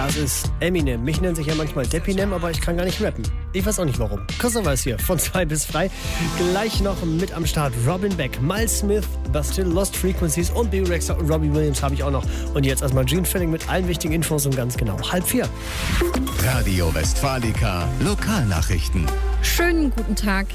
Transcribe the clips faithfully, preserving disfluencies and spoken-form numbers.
Das ist Eminem. Mich nennen sich ja manchmal Depinem, aber ich kann gar nicht rappen. Ich weiß auch nicht warum. Christopher ist hier, von zwei bis frei. Gleich noch mit am Start Robin Beck, Miles Smith, Bastille, Lost Frequencies und B. Rex und Robbie Williams habe ich auch noch. Und jetzt erstmal Gene Filling mit allen wichtigen Infos um ganz genau halb vier. Radio Westfalica, Lokalnachrichten. Schönen guten Tag.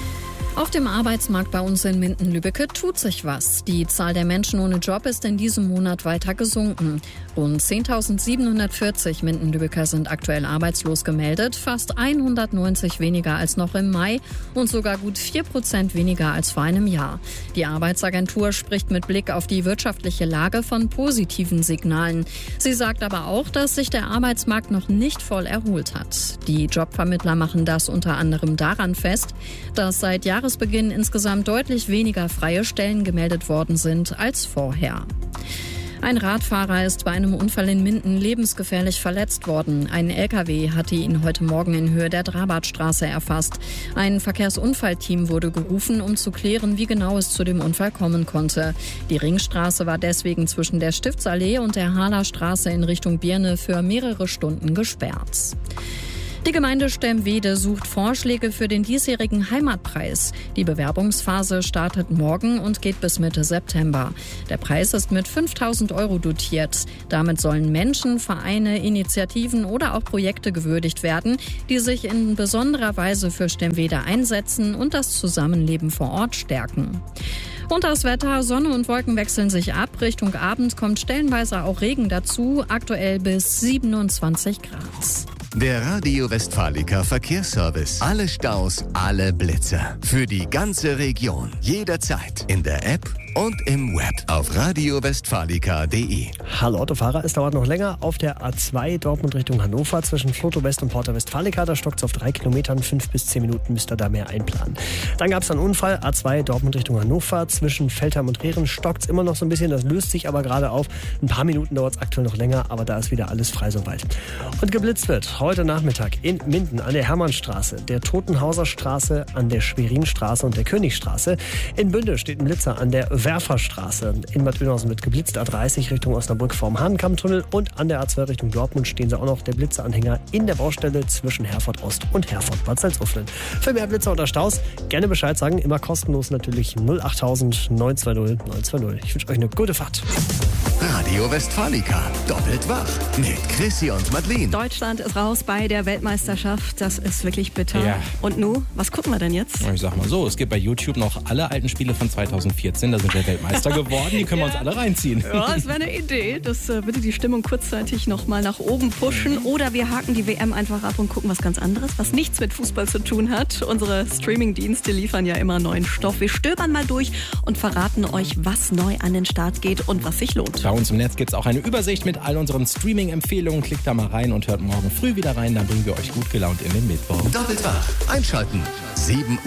Auf dem Arbeitsmarkt bei uns in Minden-Lübbecke tut sich was. Die Zahl der Menschen ohne Job ist in diesem Monat weiter gesunken. Rund zehntausendsiebenhundertvierzig Minden-Lübbecker sind aktuell arbeitslos gemeldet, fast hundertneunzig weniger als noch im Mai und sogar gut vier Prozent weniger als vor einem Jahr. Die Arbeitsagentur spricht mit Blick auf die wirtschaftliche Lage von positiven Signalen. Sie sagt aber auch, dass sich der Arbeitsmarkt noch nicht voll erholt hat. Die Jobvermittler machen das unter anderem daran fest, dass seit Jahresbeginn insgesamt deutlich weniger freie Stellen gemeldet worden sind als vorher. Ein Radfahrer ist bei einem Unfall in Minden lebensgefährlich verletzt worden. Ein L K W hatte ihn heute Morgen in Höhe der Drabartstraße erfasst. Ein Verkehrsunfallteam wurde gerufen, um zu klären, wie genau es zu dem Unfall kommen konnte. Die Ringstraße war deswegen zwischen der Stiftsallee und der Haaler Straße in Richtung Birne für mehrere Stunden gesperrt. Die Gemeinde Stemwede sucht Vorschläge für den diesjährigen Heimatpreis. Die Bewerbungsphase startet morgen und geht bis Mitte September. Der Preis ist mit fünftausend Euro dotiert. Damit sollen Menschen, Vereine, Initiativen oder auch Projekte gewürdigt werden, die sich in besonderer Weise für Stemwede einsetzen und das Zusammenleben vor Ort stärken. Und das Wetter, Sonne und Wolken wechseln sich ab. Richtung Abend kommt stellenweise auch Regen dazu, aktuell bis siebenundzwanzig Grad. Der Radio Westfalica Verkehrsservice. Alle Staus, alle Blitzer. Für die ganze Region. Jederzeit. In der App und im Web. Auf radio westfalica punkt de. Hallo Autofahrer, es dauert noch länger auf der A zwei Dortmund Richtung Hannover zwischen Floto West und Porta Westfalica. Da stockt es auf drei Kilometern, fünf bis zehn Minuten müsst ihr da mehr einplanen. Dann gab es einen Unfall, A zwei Dortmund Richtung Hannover zwischen Veltheim und Rehren stockt es immer noch so ein bisschen, das löst sich aber gerade auf. Ein paar Minuten dauert es aktuell noch länger, aber da ist wieder alles frei soweit. Und geblitzt wird heute Nachmittag in Minden an der Hermannstraße, der Totenhauser Straße, an der Schwerinstraße und der Königstraße. In Bünde steht ein Blitzer an der Werferstraße. In Bad Oeynhausen wird geblitzt, A dreißig Richtung Osnabrück vorm Hahnenkammtunnel und an der A zwei Richtung Dortmund stehen sie auch noch, der Blitzeranhänger in der Baustelle zwischen Herford Ost und Herford Bad Salzuflen. Für mehr Blitzer oder Staus gerne Bescheid sagen, immer kostenlos natürlich null achttausend neun zwei null neun zwei null. Ich wünsche euch eine gute Fahrt. Radio Westfalica, doppelt wach mit Chrissy und Madeleine. Deutschland ist raus bei der Weltmeisterschaft. Das ist wirklich bitter. Ja. Und nu, was gucken wir denn jetzt? Ich sag mal so, es gibt bei YouTube noch alle alten Spiele von zweitausendvierzehn. Da sind wir Weltmeister geworden. Die können wir uns alle reinziehen. Ja, das wäre eine Idee. Das äh, würde die Stimmung kurzzeitig noch mal nach oben pushen. Oder wir haken die W M einfach ab und gucken was ganz anderes, was nichts mit Fußball zu tun hat. Unsere Streaming-Dienste liefern ja immer neuen Stoff. Wir stöbern mal durch und verraten euch, was neu an den Start geht und was sich lohnt. Bei uns im Netz gibt es auch eine Übersicht mit all unseren Streaming-Empfehlungen. Klickt da mal rein und hört morgen früh wieder rein. Dann bringen wir euch gut gelaunt in den Mittwoch. Doppelt wach. Einschalten. sieben